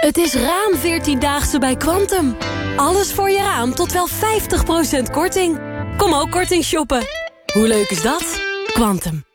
Het is raam 14-daagse bij Quantum. Alles voor je raam tot wel 50% korting. Kom ook korting shoppen. Hoe leuk is dat? Quantum.